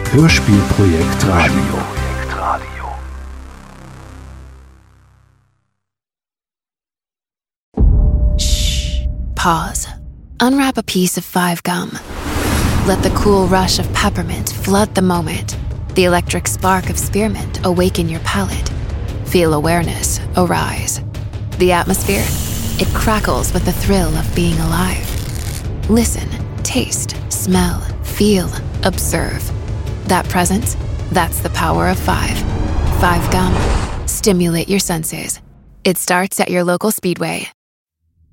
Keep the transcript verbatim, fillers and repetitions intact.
Hörspielprojekt Radio. Shh. Pause. Unwrap a piece of Five Gum. Let the cool rush of peppermint flood the moment. The electric spark of spearmint awaken your palate. Feel awareness arise. The atmosphere, it crackles with the thrill of being alive. Listen, taste, smell, feel, observe. That presence, that's the power of five. Five Gum. Stimulate your senses. It starts at your local Speedway.